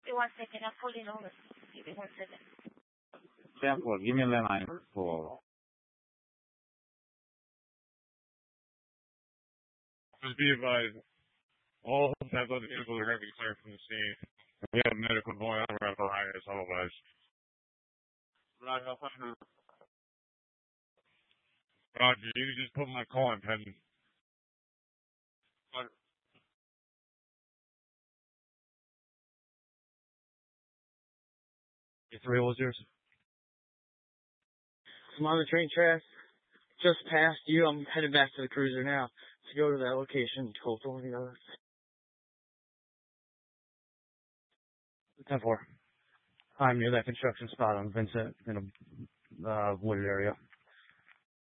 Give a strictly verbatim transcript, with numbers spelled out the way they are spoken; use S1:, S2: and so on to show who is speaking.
S1: Give me one second. I'm pulling over. Give me one second.
S2: ten four. Give me a landline for.
S3: Just be advised, all have other vehicles are going to be cleared from the scene. We have medical going on around Arias, otherwise. Roger, you can just put my call in pending.
S4: Your three was yours?
S5: I'm on the train tracks. Just past you. I'm headed back to the cruiser now to go to that location. Total, you know.
S4: ten four. I'm near that construction spot on Vincent in a uh, wooded area.